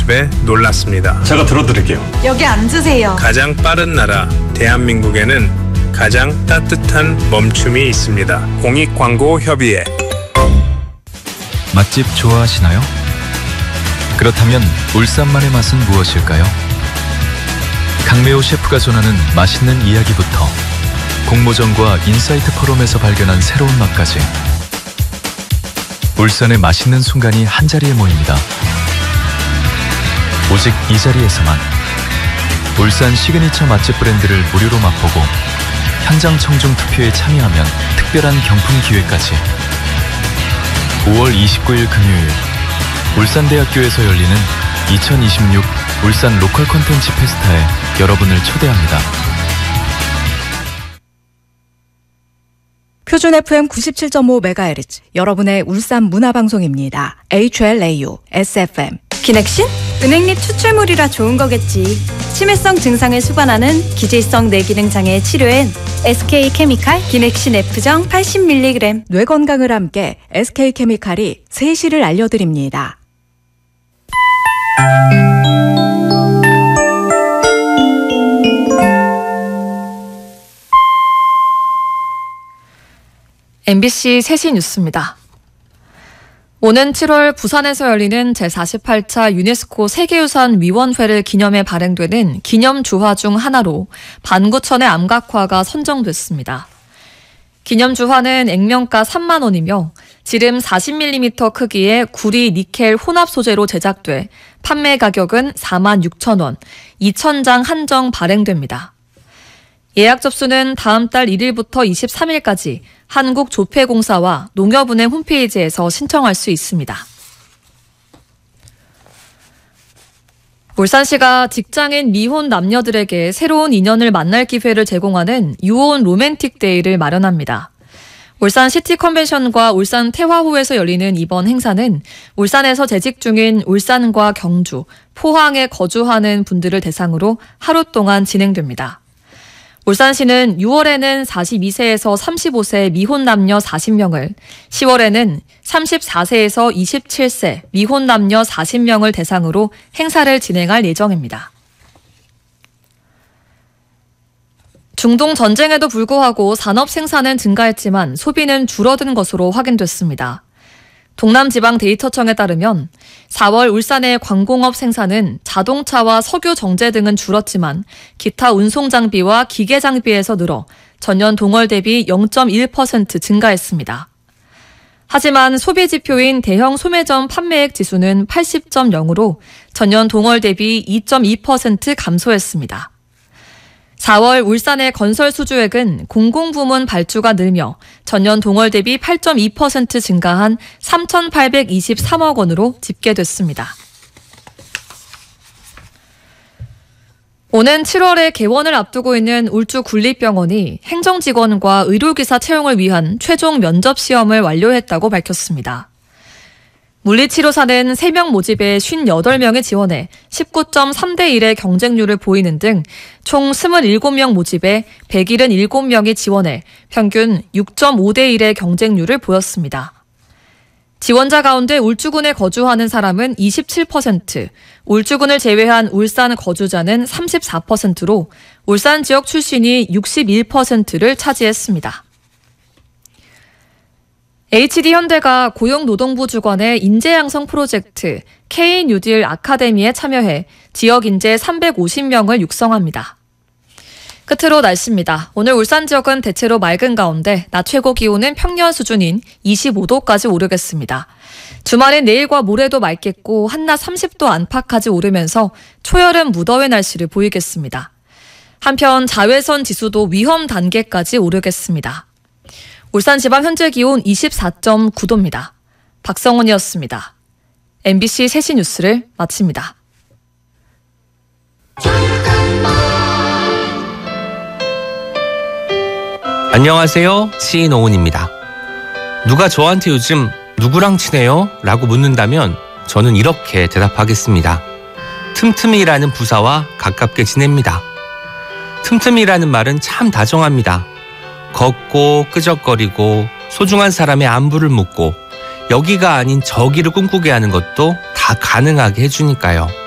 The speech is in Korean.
모습에 놀랐습니다. 제가 들어드릴게요. 여기 앉으세요. 가장 빠른 나라 대한민국에는 가장 따뜻한 멈춤이 있습니다. 공익광고협의회. 맛집 좋아하시나요? 그렇다면 울산만의 맛은 무엇일까요? 강매호 셰프가 전하는 맛있는 이야기부터 공모전과 인사이트 포럼에서 발견한 새로운 맛까지 울산의 맛있는 순간이 한자리에 모입니다. 오직 이 자리에서만 울산 시그니처 맛집 브랜드를 무료로 맛보고 현장 청중 투표에 참여하면 특별한 경품 기회까지 5월 29일 금요일 울산대학교에서 열리는 2026 울산 로컬 콘텐츠 페스타에 여러분을 초대합니다. 표준 FM 97.5MHz 여러분의 울산 문화방송입니다. HLAU SFM. 기넥신? 은행잎 추출물이라 좋은 거겠지. 치매성 증상을 수반하는 기질성 뇌기능 장애 치료엔 SK케미칼 기넥신 F정 80mg. 뇌 건강을 함께 SK케미칼이 세시를 알려드립니다. MBC 3시 뉴스입니다. 오는 7월 부산에서 열리는 제48차 유네스코 세계유산위원회를 기념해 발행되는 기념주화 중 하나로 반구천의 암각화가 선정됐습니다. 기념주화는 액면가 3만 원이며 지름 40mm 크기의 구리 니켈 혼합 소재로 제작돼 판매 가격은 4만 6천 원, 2,000장 한정 발행됩니다. 예약 접수는 다음 달 1일부터 23일까지 한국조폐공사와 농협은행 홈페이지에서 신청할 수 있습니다. 울산시가 직장인 미혼 남녀들에게 새로운 인연을 만날 기회를 제공하는 유온 로맨틱 데이를 마련합니다. 울산 시티 컨벤션과 울산 태화호에서 열리는 이번 행사는 울산에서 재직 중인 울산과 경주, 포항에 거주하는 분들을 대상으로 하루 동안 진행됩니다. 울산시는 6월에는 42세에서 35세 미혼 남녀 40명을, 10월에는 34세에서 27세 미혼 남녀 40명을 대상으로 행사를 진행할 예정입니다. 중동 전쟁에도 불구하고 산업 생산은 증가했지만 소비는 줄어든 것으로 확인됐습니다. 동남지방데이터청에 따르면 4월 울산의 광공업 생산은 자동차와 석유 정제 등은 줄었지만 기타 운송 장비와 기계 장비에서 늘어 전년 동월 대비 0.1% 증가했습니다. 하지만 소비 지표인 대형 소매점 판매액 지수는 80.0으로 전년 동월 대비 2.2% 감소했습니다. 4월 울산의 건설 수주액은 공공부문 발주가 늘며 전년 동월 대비 8.2% 증가한 3,823억 원으로 집계됐습니다. 오는 7월에 개원을 앞두고 있는 울주군립병원이 행정직원과 의료기사 채용을 위한 최종 면접 시험을 완료했다고 밝혔습니다. 물리치료사는 3명 모집에 58명이 지원해 19.3대 1의 경쟁률을 보이는 등 총 27명 모집에 177명이 지원해 평균 6.5대 1의 경쟁률을 보였습니다. 지원자 가운데 울주군에 거주하는 사람은 27%, 울주군을 제외한 울산 거주자는 34%로 울산 지역 출신이 61%를 차지했습니다. HD현대가 고용노동부 주관의 인재양성 프로젝트 K-뉴딜 아카데미에 참여해 지역 인재 350명을 육성합니다. 끝으로 날씨입니다. 오늘 울산 지역은 대체로 맑은 가운데 낮 최고 기온은 평년 수준인 25도까지 오르겠습니다. 주말엔 내일과 모레도 맑겠고 한낮 30도 안팎까지 오르면서 초여름 무더위 날씨를 보이겠습니다. 한편 자외선 지수도 위험 단계까지 오르겠습니다. 울산지방 현재 기온 24.9도입니다. 박성원이었습니다. MBC 3시 뉴스를 마칩니다. 안녕하세요. 시인 오은입니다. 누가 저한테 요즘 누구랑 친해요? 라고 묻는다면 저는 이렇게 대답하겠습니다. 틈틈이라는 부사와 가깝게 지냅니다. 틈틈이라는 말은 참 다정합니다. 걷고 끄적거리고 소중한 사람의 안부를 묻고 여기가 아닌 저기를 꿈꾸게 하는 것도 다 가능하게 해주니까요.